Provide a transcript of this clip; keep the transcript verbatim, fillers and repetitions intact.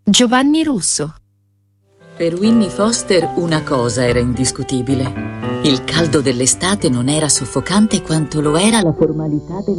Giovanni Russo. Per Winnie Foster una cosa era indiscutibile. Il caldo dell'estate non era soffocante quanto lo era la formalità del